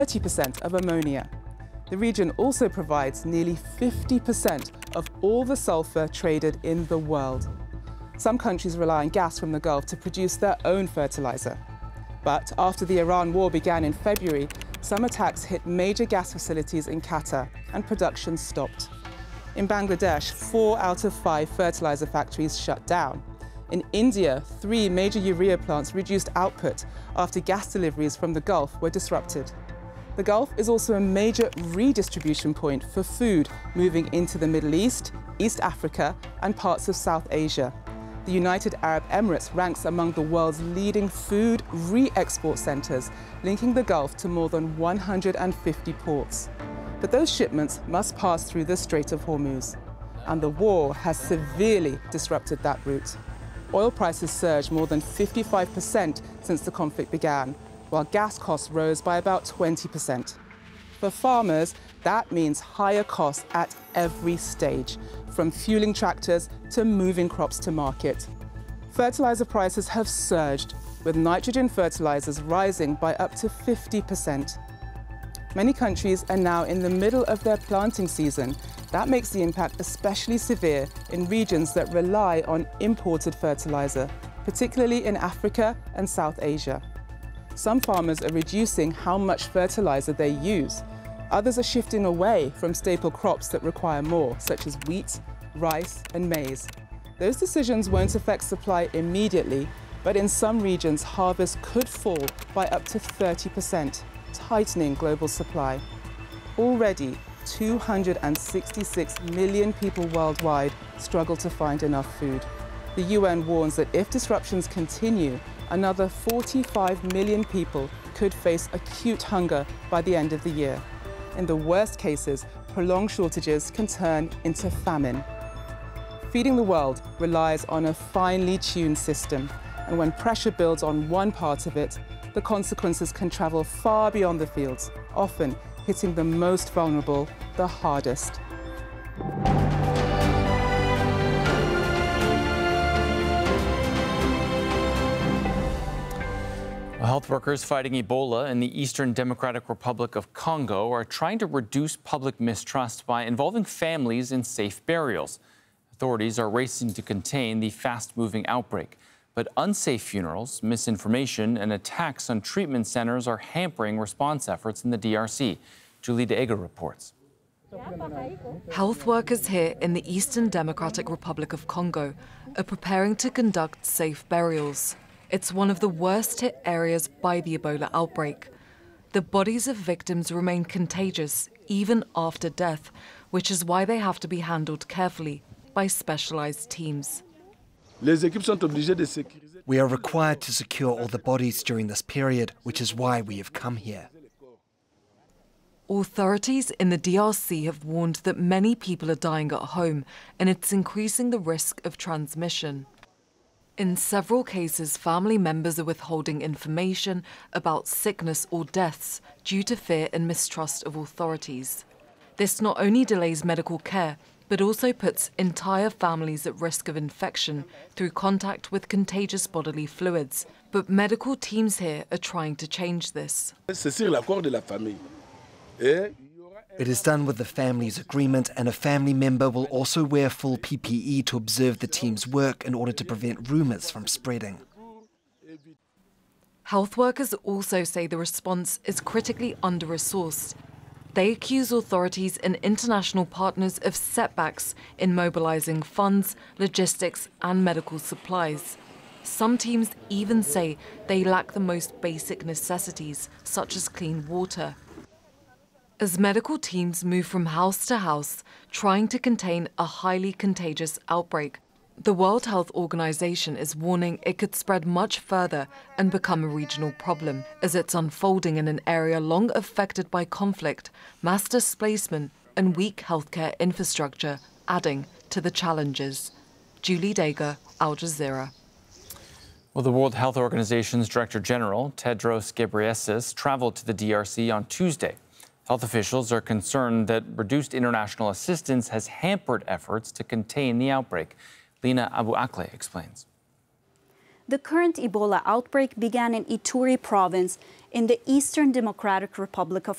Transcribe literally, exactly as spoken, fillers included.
thirty percent of ammonia. The region also provides nearly fifty percent of all the sulfur traded in the world. Some countries rely on gas from the Gulf to produce their own fertilizer. But after the Iran war began in February, some attacks hit major gas facilities in Qatar and production stopped. In Bangladesh, four out of five fertilizer factories shut down. In India, three major urea plants reduced output after gas deliveries from the Gulf were disrupted. The Gulf is also a major redistribution point for food moving into the Middle East, East Africa, and parts of South Asia. The United Arab Emirates ranks among the world's leading food re-export centers, linking the Gulf to more than one hundred fifty ports. But those shipments must pass through the Strait of Hormuz, and the war has severely disrupted that route. Oil prices surged more than fifty-five percent since the conflict began, while gas costs rose by about twenty percent. For farmers, that means higher costs at every stage, from fueling tractors to moving crops to market. Fertilizer prices have surged, with nitrogen fertilizers rising by up to fifty percent. Many countries are now in the middle of their planting season. That makes the impact especially severe in regions that rely on imported fertilizer, particularly in Africa and South Asia. Some farmers are reducing how much fertilizer they use. Others are shifting away from staple crops that require more, such as wheat, rice, and maize. Those decisions won't affect supply immediately, but in some regions, harvests could fall by up to thirty percent, tightening global supply. Already, two hundred sixty-six million people worldwide struggle to find enough food. The U N warns that if disruptions continue, another forty-five million people could face acute hunger by the end of the year. In the worst cases, prolonged shortages can turn into famine. Feeding the world relies on a finely tuned system, and when pressure builds on one part of it, the consequences can travel far beyond the fields, often hitting the most vulnerable the hardest. Health workers fighting Ebola in the Eastern Democratic Republic of Congo are trying to reduce public mistrust by involving families in safe burials. Authorities are racing to contain the fast-moving outbreak. But unsafe funerals, misinformation, and attacks on treatment centers are hampering response efforts in the D R C. Julie Deega reports. Health workers here in the Eastern Democratic Republic of Congo are preparing to conduct safe burials. It's one of the worst-hit areas by the Ebola outbreak. The bodies of victims remain contagious even after death, which is why they have to be handled carefully by specialized teams. We are required to secure all the bodies during this period, which is why we have come here. Authorities in the D R C have warned that many people are dying at home, and it's increasing the risk of transmission. In several cases, family members are withholding information about sickness or deaths due to fear and mistrust of authorities. This not only delays medical care, but also puts entire families at risk of infection through contact with contagious bodily fluids. But medical teams here are trying to change this. It is done with the family's agreement, and a family member will also wear full P P E to observe the team's work in order to prevent rumors from spreading. Health workers also say the response is critically under-resourced. They accuse authorities and international partners of setbacks in mobilizing funds, logistics, and medical supplies. Some teams even say they lack the most basic necessities, such as clean water. As medical teams move from house to house, trying to contain a highly contagious outbreak, the World Health Organization is warning it could spread much further and become a regional problem, as it's unfolding in an area long affected by conflict, mass displacement, and weak healthcare infrastructure, adding to the challenges. Julie Deega, Al Jazeera. Well, the World Health Organization's Director General, Tedros Ghebreyesus, traveled to the D R C on Tuesday. Health officials are concerned that reduced international assistance has hampered efforts to contain the outbreak. Lina Abu Akleh explains. The current Ebola outbreak began in Ituri province in the Eastern Democratic Republic of